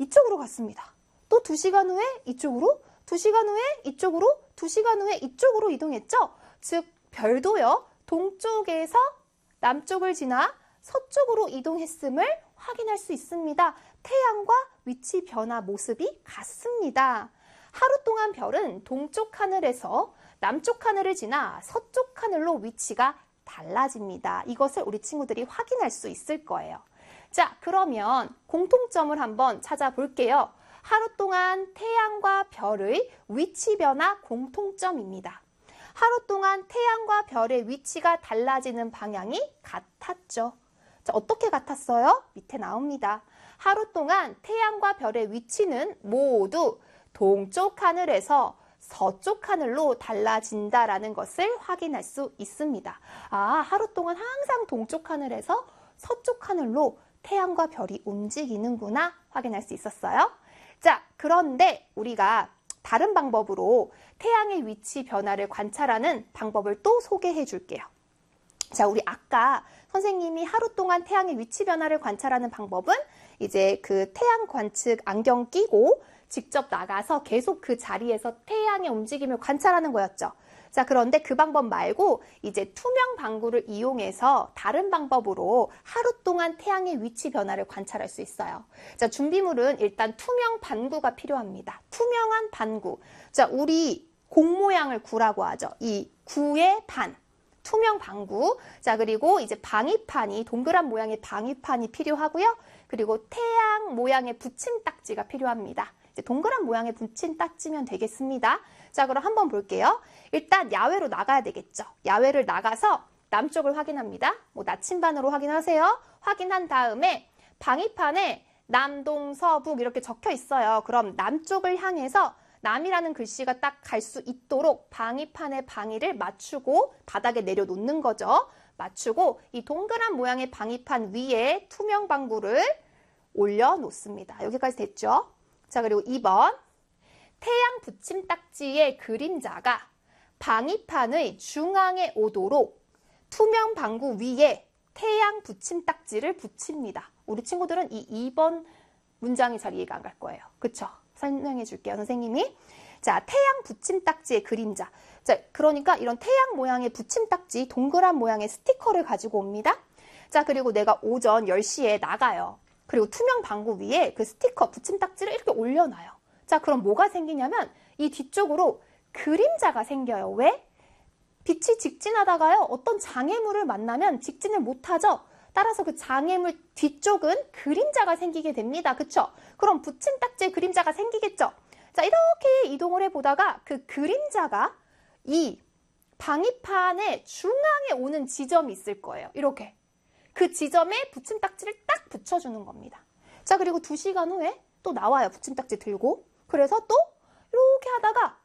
이쪽으로 갔습니다. 또 2시간 후에 이쪽으로, 2시간 후에 이쪽으로, 2시간 후에 이쪽으로 이동했죠. 즉 별도요, 동쪽에서 남쪽을 지나 서쪽으로 이동했음을 확인할 수 있습니다. 태양과 위치 변화 모습이 같습니다. 하루 동안 별은 동쪽 하늘에서 남쪽 하늘을 지나 서쪽 하늘로 위치가 달라집니다. 이것을 우리 친구들이 확인할 수 있을 거예요. 자, 그러면 공통점을 한번 찾아볼게요. 하루 동안 태양과 별의 위치 변화 공통점입니다. 하루 동안 태양과 별의 위치가 달라지는 방향이 같았죠. 자, 어떻게 같았어요? 밑에 나옵니다. 하루 동안 태양과 별의 위치는 모두 동쪽 하늘에서 서쪽 하늘로 달라진다라는 것을 확인할 수 있습니다. 아, 하루 동안 항상 동쪽 하늘에서 서쪽 하늘로 태양과 별이 움직이는구나 확인할 수 있었어요. 자, 그런데 우리가 다른 방법으로 태양의 위치 변화를 관찰하는 방법을 또 소개해 줄게요. 자, 우리 아까 선생님이 하루 동안 태양의 위치 변화를 관찰하는 방법은 이제 그 태양 관측 안경 끼고 직접 나가서 계속 그 자리에서 태양의 움직임을 관찰하는 거였죠. 자, 그런데 그 방법 말고 이제 투명 방구를 이용해서 다른 방법으로 하루 동안 태양의 위치 변화를 관찰할 수 있어요. 자, 준비물은 일단 투명 반구가 필요합니다. 투명한 반구. 자, 우리 공 모양을 구라고 하죠. 이 구의 반. 투명 방구. 자, 그리고 이제 방위판이, 동그란 모양의 방위판이 필요하고요. 그리고 태양 모양의 붙임딱지가 필요합니다. 이제 동그란 모양의 붙임딱지면 되겠습니다. 자, 그럼 한번 볼게요. 일단 야외로 나가야 되겠죠. 야외를 나가서 남쪽을 확인합니다. 뭐 나침반으로 확인하세요. 확인한 다음에 방위판에 남동서북 이렇게 적혀 있어요. 그럼 남쪽을 향해서 남이라는 글씨가 딱 갈 수 있도록 방위판의 방위를 맞추고 바닥에 내려놓는 거죠. 맞추고 이 동그란 모양의 방위판 위에 투명 방구를 올려놓습니다. 여기까지 됐죠? 자, 그리고 2번. 태양 붙임딱지의 그림자가 방위판의 중앙에 오도록 투명 방구 위에 태양 붙임딱지를 붙입니다. 우리 친구들은 이 2번 문장이 잘 이해가 안 갈 거예요. 그쵸? 설명해 줄게요, 선생님이. 자, 태양 붙임딱지의 그림자. 자, 그러니까 이런 태양 모양의 붙임딱지, 동그란 모양의 스티커를 가지고 옵니다. 자, 그리고 내가 오전 10시에 나가요. 그리고 투명 방구 위에 그 스티커 붙임딱지를 이렇게 올려놔요. 자, 그럼 뭐가 생기냐면 이 뒤쪽으로 그림자가 생겨요. 왜? 빛이 직진하다가요, 어떤 장애물을 만나면 직진을 못하죠. 따라서 그 장애물 뒤쪽은 그림자가 생기게 됩니다. 그쵸? 그럼 붙임딱지에 그림자가 생기겠죠? 자, 이렇게 이동을 해보다가 그 그림자가 이 방위판의 중앙에 오는 지점이 있을 거예요. 이렇게. 그 지점에 붙임딱지를 딱 붙여주는 겁니다. 자, 그리고 2시간 후에 또 나와요. 붙임딱지 들고. 그래서 또 이렇게 하다가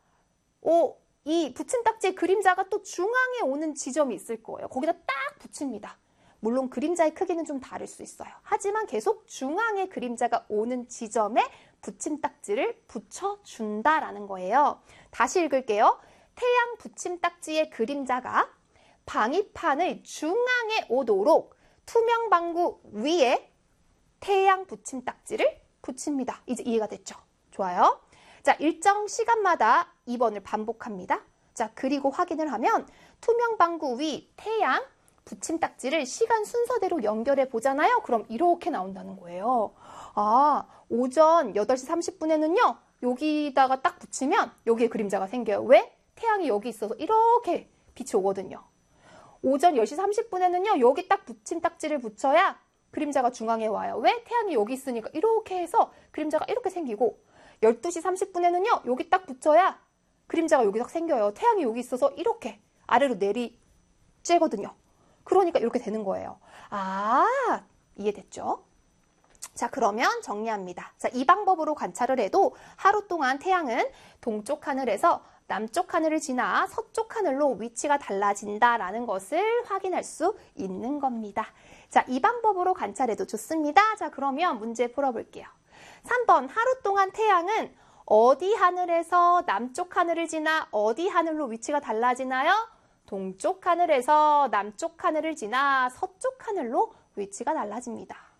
이 붙임딱지의 그림자가 또 중앙에 오는 지점이 있을 거예요. 거기다 딱 붙입니다. 물론 그림자의 크기는 좀 다를 수 있어요. 하지만 계속 중앙에 그림자가 오는 지점에 붙임딱지를 붙여준다라는 거예요. 다시 읽을게요. 태양 붙임딱지의 그림자가 방위판의 중앙에 오도록 투명 방구 위에 태양 붙임딱지를 붙입니다. 이제 이해가 됐죠? 좋아요. 자, 일정 시간마다 2번을 반복합니다. 자, 그리고 확인을 하면 투명 방구 위 태양 붙임딱지를 시간 순서대로 연결해 보잖아요. 그럼 이렇게 나온다는 거예요. 아, 오전 8시 30분에는요. 여기다가 딱 붙이면 여기에 그림자가 생겨요. 왜? 태양이 여기 있어서 이렇게 빛이 오거든요. 오전 10시 30분에는요. 여기 딱 붙임딱지를 붙여야 그림자가 중앙에 와요. 왜? 태양이 여기 있으니까 이렇게 해서 그림자가 이렇게 생기고 12시 30분에는요. 여기 딱 붙여야 그림자가 여기 딱 생겨요. 태양이 여기 있어서 이렇게 아래로 내리쬐거든요. 그러니까 이렇게 되는 거예요. 아, 이해됐죠? 자, 그러면 정리합니다. 자, 이 방법으로 관찰을 해도 하루 동안 태양은 동쪽 하늘에서 남쪽 하늘을 지나 서쪽 하늘로 위치가 달라진다라는 것을 확인할 수 있는 겁니다. 자, 이 방법으로 관찰해도 좋습니다. 자, 그러면 문제 풀어볼게요. 3번, 하루 동안 태양은 어디 하늘에서 남쪽 하늘을 지나 어디 하늘로 위치가 달라지나요? 동쪽 하늘에서 남쪽 하늘을 지나 서쪽 하늘로 위치가 달라집니다.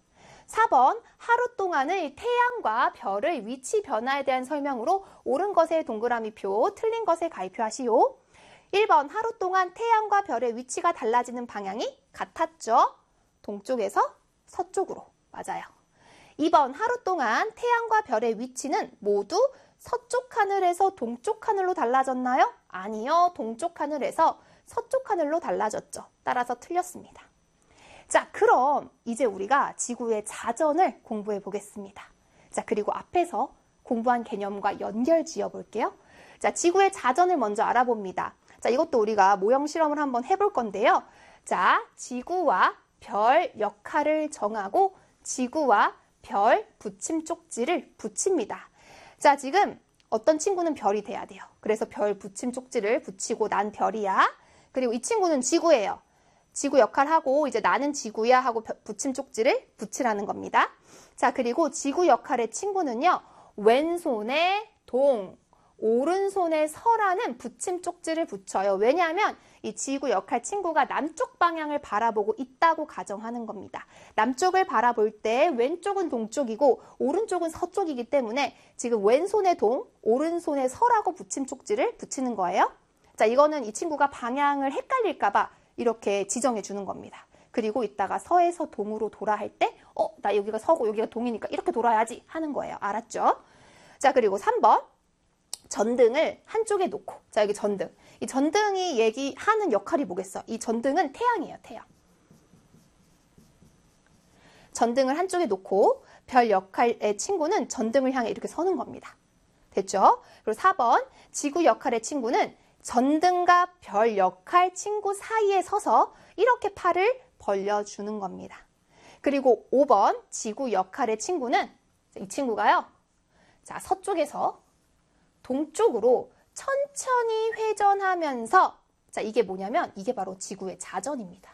4번 하루 동안의 태양과 별의 위치 변화에 대한 설명으로 옳은 것에 동그라미표, 틀린 것에 가위표하시오. 1번 하루 동안 태양과 별의 위치가 달라지는 방향이 같았죠. 동쪽에서 서쪽으로. 맞아요. 2번 하루 동안 태양과 별의 위치는 모두 서쪽 하늘에서 동쪽 하늘로 달라졌나요? 아니요. 동쪽 하늘에서 서쪽 하늘로 달라졌죠. 따라서 틀렸습니다. 자, 그럼 이제 우리가 지구의 자전을 공부해 보겠습니다. 자, 그리고 앞에서 공부한 개념과 연결 지어 볼게요. 자, 지구의 자전을 먼저 알아봅니다. 자, 이것도 우리가 모형 실험을 한번 해볼 건데요. 자, 지구와 별 역할을 정하고 지구와 별 붙임 쪽지를 붙입니다. 자, 지금 어떤 친구는 별이 돼야 돼요. 그래서 별 붙임 쪽지를 붙이고 난 별이야. 그리고 이 친구는 지구예요. 지구 역할하고 이제 나는 지구야 하고 붙임 쪽지를 붙이라는 겁니다. 자, 그리고 지구 역할의 친구는요. 왼손에 동, 오른손에 서라는 붙임 쪽지를 붙여요. 왜냐하면 이 지구 역할 친구가 남쪽 방향을 바라보고 있다고 가정하는 겁니다. 남쪽을 바라볼 때 왼쪽은 동쪽이고 오른쪽은 서쪽이기 때문에 지금 왼손에 동, 오른손에 서라고 붙임 쪽지를 붙이는 거예요. 자, 이거는 이 친구가 방향을 헷갈릴까 봐 이렇게 지정해 주는 겁니다. 그리고 이따가 서에서 동으로 돌아 할 때 나 여기가 서고 여기가 동이니까 이렇게 돌아야지 하는 거예요. 알았죠? 자, 그리고 3번. 전등을 한쪽에 놓고. 자, 여기 전등. 이 전등이 얘기하는 역할이 뭐겠어? 이 전등은 태양이에요. 태양. 전등을 한쪽에 놓고 별 역할의 친구는 전등을 향해 이렇게 서는 겁니다. 됐죠? 그리고 4번. 지구 역할의 친구는 전등과 별 역할 친구 사이에 서서 이렇게 팔을 벌려주는 겁니다. 그리고 5번 지구 역할의 친구는 이 친구가요. 자, 서쪽에서 동쪽으로 천천히 회전하면서 자, 이게 뭐냐면 이게 바로 지구의 자전입니다.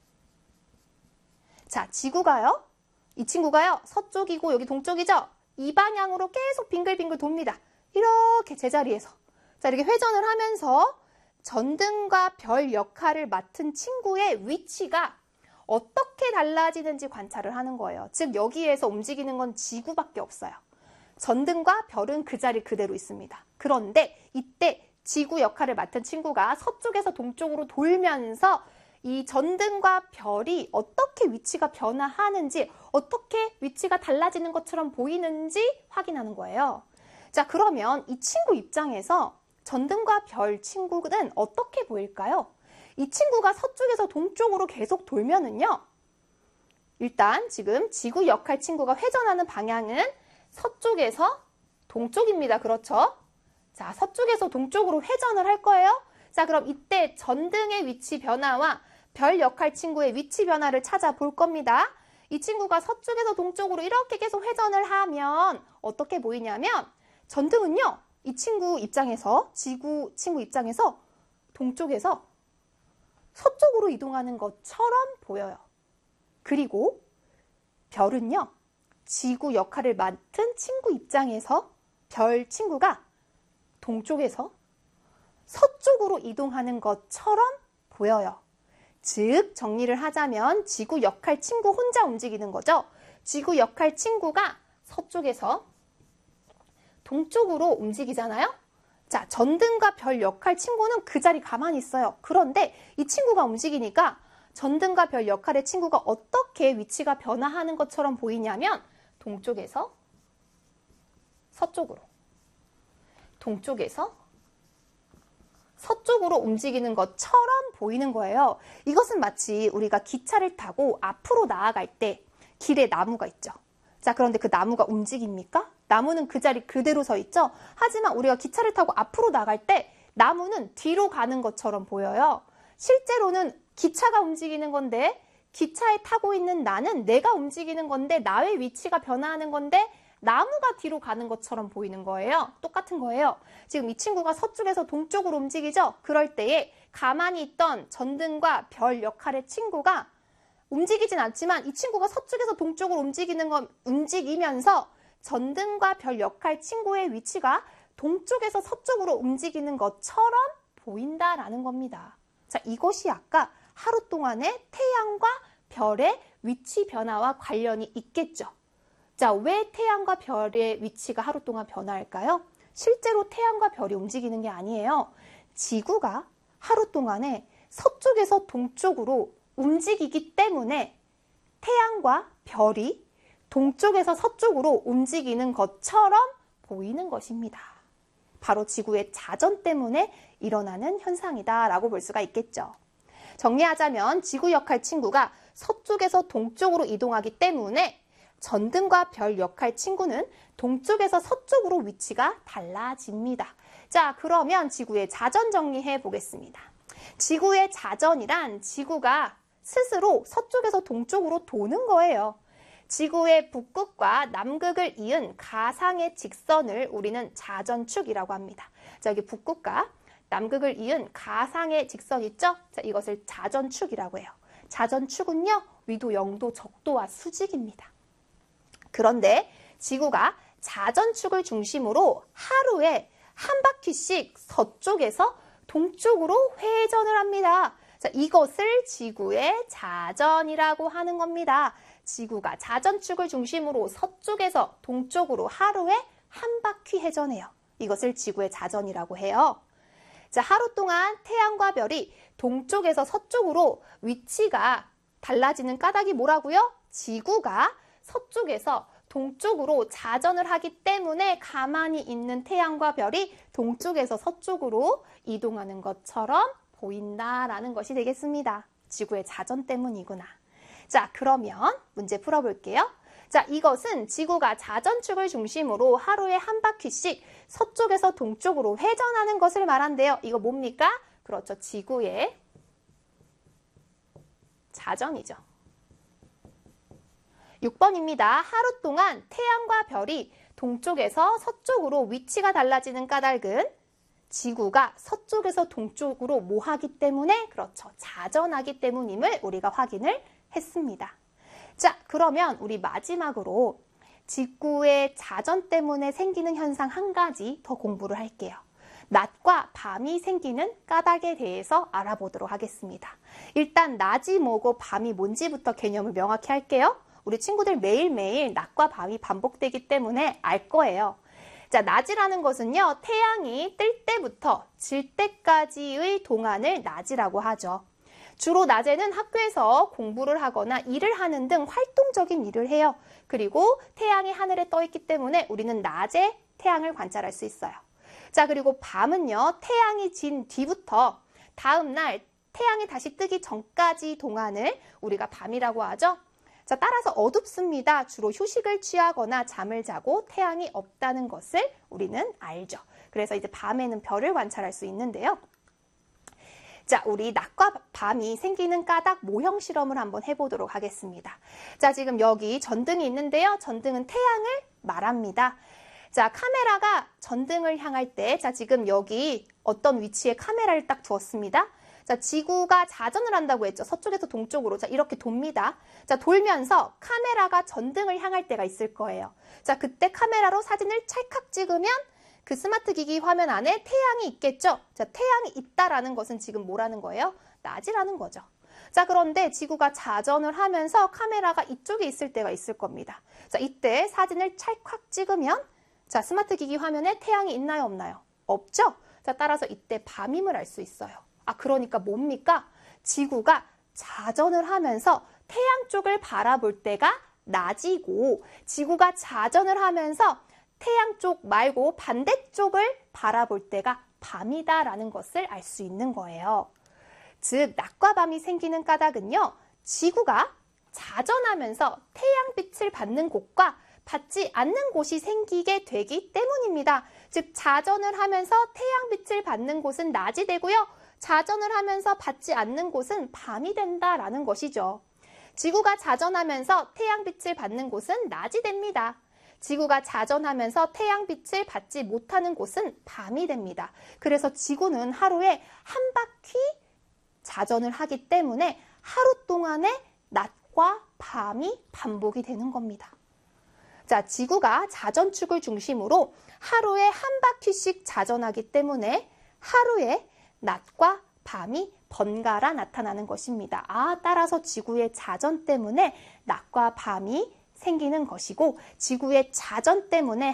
자, 지구가요. 이 친구가요. 서쪽이고 여기 동쪽이죠. 이 방향으로 계속 빙글빙글 돕니다. 이렇게 제자리에서. 자, 이렇게 회전을 하면서 전등과 별 역할을 맡은 친구의 위치가 어떻게 달라지는지 관찰을 하는 거예요. 즉 여기에서 움직이는 건 지구밖에 없어요. 전등과 별은 그 자리 그대로 있습니다. 그런데 이때 지구 역할을 맡은 친구가 서쪽에서 동쪽으로 돌면서 이 전등과 별이 어떻게 위치가 변화하는지, 어떻게 위치가 달라지는 것처럼 보이는지 확인하는 거예요. 자, 그러면 이 친구 입장에서 전등과 별 친구는 어떻게 보일까요? 이 친구가 서쪽에서 동쪽으로 계속 돌면은요. 일단 지금 지구 역할 친구가 회전하는 방향은 서쪽에서 동쪽입니다. 그렇죠? 자, 서쪽에서 동쪽으로 회전을 할 거예요. 자, 그럼 이때 전등의 위치 변화와 별 역할 친구의 위치 변화를 찾아볼 겁니다. 이 친구가 서쪽에서 동쪽으로 이렇게 계속 회전을 하면 어떻게 보이냐면 전등은요. 이 친구 입장에서, 지구 친구 입장에서 동쪽에서 서쪽으로 이동하는 것처럼 보여요. 그리고 별은요. 지구 역할을 맡은 친구 입장에서 별 친구가 동쪽에서 서쪽으로 이동하는 것처럼 보여요. 즉, 정리를 하자면 지구 역할 친구 혼자 움직이는 거죠. 지구 역할 친구가 서쪽에서 동쪽으로 움직이잖아요. 자, 전등과 별 역할 친구는 그 자리 가만히 있어요. 그런데 이 친구가 움직이니까 전등과 별 역할의 친구가 어떻게 위치가 변화하는 것처럼 보이냐면 동쪽에서 서쪽으로, 동쪽에서 서쪽으로 움직이는 것처럼 보이는 거예요. 이것은 마치 우리가 기차를 타고 앞으로 나아갈 때 길에 나무가 있죠. 자, 그런데 그 나무가 움직입니까? 나무는 그 자리 그대로 서 있죠. 하지만 우리가 기차를 타고 앞으로 나갈 때 나무는 뒤로 가는 것처럼 보여요. 실제로는 기차가 움직이는 건데 기차에 타고 있는 나는 내가 움직이는 건데 나의 위치가 변화하는 건데 나무가 뒤로 가는 것처럼 보이는 거예요. 똑같은 거예요. 지금 이 친구가 서쪽에서 동쪽으로 움직이죠. 그럴 때에 가만히 있던 전등과 별 역할의 친구가 움직이진 않지만 이 친구가 서쪽에서 동쪽으로 움직이면서 전등과 별 역할 친구의 위치가 동쪽에서 서쪽으로 움직이는 것처럼 보인다라는 겁니다. 자, 이것이 아까 하루 동안의 태양과 별의 위치 변화와 관련이 있겠죠. 자, 왜 태양과 별의 위치가 하루 동안 변화할까요? 실제로 태양과 별이 움직이는 게 아니에요. 지구가 하루 동안에 서쪽에서 동쪽으로 움직이기 때문에 태양과 별이 동쪽에서 서쪽으로 움직이는 것처럼 보이는 것입니다. 바로 지구의 자전 때문에 일어나는 현상이다라고 볼 수가 있겠죠. 정리하자면 지구 역할 친구가 서쪽에서 동쪽으로 이동하기 때문에 전등과 별 역할 친구는 동쪽에서 서쪽으로 위치가 달라집니다. 자, 그러면 지구의 자전 정리해 보겠습니다. 지구의 자전이란 지구가 스스로 서쪽에서 동쪽으로 도는 거예요. 지구의 북극과 남극을 이은 가상의 직선을 우리는 자전축이라고 합니다. 자, 여기 북극과 남극을 이은 가상의 직선 있죠? 자, 이것을 자전축이라고 해요. 자전축은요, 위도 0도 적도와 수직입니다. 그런데 지구가 자전축을 중심으로 하루에 한 바퀴씩 서쪽에서 동쪽으로 회전을 합니다. 자, 이것을 지구의 자전이라고 하는 겁니다. 지구가 자전축을 중심으로 서쪽에서 동쪽으로 하루에 한 바퀴 회전해요. 이것을 지구의 자전이라고 해요. 자, 하루 동안 태양과 별이 동쪽에서 서쪽으로 위치가 달라지는 까닭이 뭐라고요? 지구가 서쪽에서 동쪽으로 자전을 하기 때문에 가만히 있는 태양과 별이 동쪽에서 서쪽으로 이동하는 것처럼 보인다라는 것이 되겠습니다. 지구의 자전 때문이구나. 자, 그러면 문제 풀어볼게요. 자, 이것은 지구가 자전축을 중심으로 하루에 한 바퀴씩 서쪽에서 동쪽으로 회전하는 것을 말한대요. 이거 뭡니까? 그렇죠. 지구의 자전이죠. 6번입니다. 하루 동안 태양과 별이 동쪽에서 서쪽으로 위치가 달라지는 까닭은 지구가 서쪽에서 동쪽으로 뭐 하기 때문에? 그렇죠. 자전하기 때문임을 우리가 확인을 했습니다. 자, 그러면 우리 마지막으로 지구의 자전 때문에 생기는 현상 한 가지 더 공부를 할게요. 낮과 밤이 생기는 까닭에 대해서 알아보도록 하겠습니다. 일단 낮이 뭐고 밤이 뭔지부터 개념을 명확히 할게요. 우리 친구들 매일매일 낮과 밤이 반복되기 때문에 알 거예요. 자, 낮이라는 것은요, 태양이 뜰 때부터 질 때까지의 동안을 낮이라고 하죠. 주로 낮에는 학교에서 공부를 하거나 일을 하는 등 활동적인 일을 해요. 그리고 태양이 하늘에 떠 있기 때문에 우리는 낮에 태양을 관찰할 수 있어요. 자, 그리고 밤은요, 태양이 진 뒤부터 다음날 태양이 다시 뜨기 전까지 동안을 우리가 밤이라고 하죠. 자, 따라서 어둡습니다. 주로 휴식을 취하거나 잠을 자고 태양이 없다는 것을 우리는 알죠. 그래서 이제 밤에는 별을 관찰할 수 있는데요. 자, 우리 낮과 밤이 생기는 까닭 모형 실험을 한번 해보도록 하겠습니다. 자, 지금 여기 전등이 있는데요. 전등은 태양을 말합니다. 자, 카메라가 전등을 향할 때, 자, 지금 여기 어떤 위치에 카메라를 딱 두었습니다. 자, 지구가 자전을 한다고 했죠. 서쪽에서 동쪽으로. 자, 이렇게 돕니다. 자, 돌면서 카메라가 전등을 향할 때가 있을 거예요. 자, 그때 카메라로 사진을 찰칵 찍으면 그 스마트 기기 화면 안에 태양이 있겠죠. 자, 태양이 있다라는 것은 지금 뭐라는 거예요? 낮이라는 거죠. 자, 그런데 지구가 자전을 하면서 카메라가 이쪽에 있을 때가 있을 겁니다. 자, 이때 사진을 찰칵 찍으면 자, 스마트 기기 화면에 태양이 있나요, 없나요? 없죠? 자, 따라서 이때 밤임을 알 수 있어요. 아, 그러니까 뭡니까? 지구가 자전을 하면서 태양 쪽을 바라볼 때가 낮이고 지구가 자전을 하면서 태양 쪽 말고 반대쪽을 바라볼 때가 밤이다라는 것을 알 수 있는 거예요. 즉, 낮과 밤이 생기는 까닭은요, 지구가 자전하면서 태양빛을 받는 곳과 받지 않는 곳이 생기게 되기 때문입니다. 즉, 자전을 하면서 태양빛을 받는 곳은 낮이 되고요. 자전을 하면서 받지 않는 곳은 밤이 된다라는 것이죠. 지구가 자전하면서 태양빛을 받는 곳은 낮이 됩니다. 지구가 자전하면서 태양빛을 받지 못하는 곳은 밤이 됩니다. 그래서 지구는 하루에 한 바퀴 자전을 하기 때문에 하루 동안에 낮과 밤이 반복이 되는 겁니다. 자, 지구가 자전축을 중심으로 하루에 한 바퀴씩 자전하기 때문에 하루에 낮과 밤이 번갈아 나타나는 것입니다. 따라서 지구의 자전 때문에 낮과 밤이 생기는 것이고 지구의 자전 때문에